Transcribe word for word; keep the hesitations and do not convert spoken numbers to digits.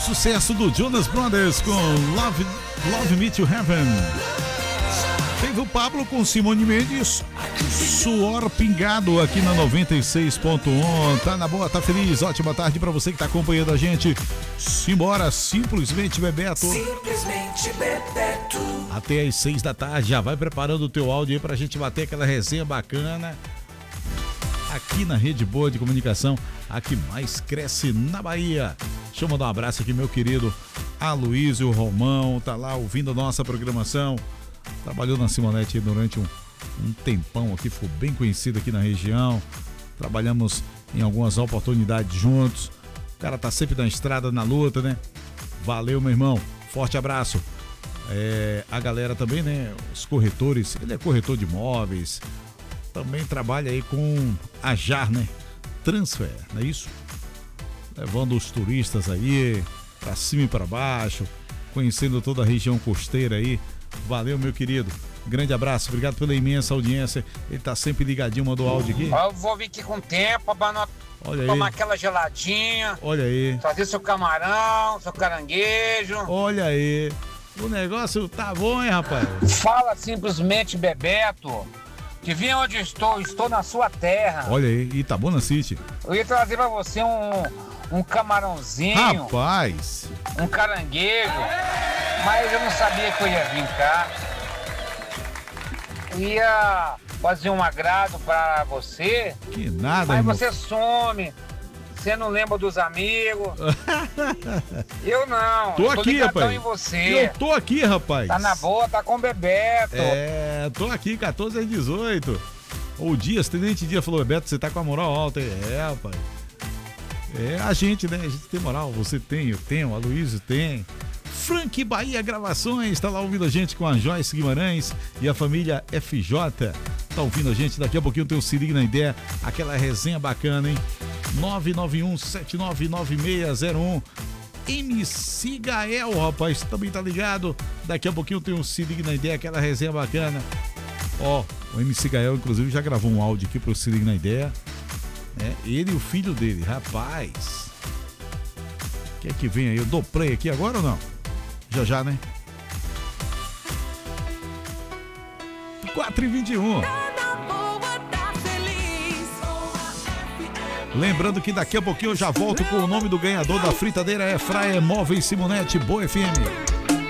Sucesso do Jonas Brothers com Love, Love Me to Heaven. Teve o Pablo com Simone Mendes, Suor Pingado aqui na noventa e seis ponto um. Tá na boa, tá feliz? Ótima tarde pra você que tá acompanhando a gente. Simbora, Simplesmente Bebeto. Simplesmente Bebeto. Até às seis da tarde, já vai preparando o teu áudio aí pra gente bater aquela resenha bacana. Aqui na Rede Boa de Comunicação, a que mais cresce na Bahia. Deixa eu mandar um abraço aqui, meu querido Aloysio Romão, tá lá ouvindo a nossa programação. Trabalhou na Simonete durante um, um tempão aqui, ficou bem conhecido aqui na região. Trabalhamos em algumas oportunidades juntos. O cara tá sempre na estrada, na luta, né? Valeu, meu irmão. Forte abraço. É, a galera também, né? Os corretores, ele é corretor de imóveis. Também trabalha aí com a Jar, né? Transfer, não é isso? Levando os turistas aí pra cima e pra baixo, conhecendo toda a região costeira aí. Valeu, meu querido. Grande abraço, obrigado pela imensa audiência. Ele tá sempre ligadinho, mandou áudio aqui. Eu vou vir aqui com tempo pra não Olha tomar aí. aquela geladinha. Olha aí. Fazer seu camarão, seu caranguejo. Olha aí. O negócio tá bom, hein, rapaz? Fala Simplesmente Bebeto. Que vim onde estou, estou na sua terra. Olha aí, Itabuna City. Eu ia trazer pra você um, um camarãozinho, Rapaz. um caranguejo, mas eu não sabia que eu ia vir cá. Eu ia fazer um agrado pra você, Que nada, mas irmão. você some. Você não lembra dos amigos. Eu não. Tô eu aqui, ligadão rapaz. em você. Eu tô aqui, rapaz. Tá na boa, tá com o Bebeto. É, tô aqui, quatorze às dezoito. O Dias, Tenente Dias falou, Bebeto, você tá com a moral alta aí. É, rapaz. É, a gente, né? A gente tem moral. Você tem, eu tenho, a Aloysio tem. Frank Bahia Gravações, tá lá ouvindo a gente com a Joyce Guimarães e a família F J. Tá ouvindo a gente, daqui a pouquinho tem o Se Liga na Ideia, aquela resenha bacana, hein? nove nove um sete nove nove seis zero um. M C Gael, rapaz, também tá ligado. Daqui a pouquinho tem o Se Liga na Ideia, aquela resenha bacana. Ó, o M C Gael, inclusive, já gravou um áudio aqui pro Se Liga na Ideia. É, ele e o filho dele, rapaz. Quer que vem aí? Eu dou play aqui agora ou não? Já já, né? quatro e vinte e um. Lembrando que daqui a pouquinho eu já volto com o nome do ganhador da fritadeira Air Fryer Móveis Simonete Boa F M.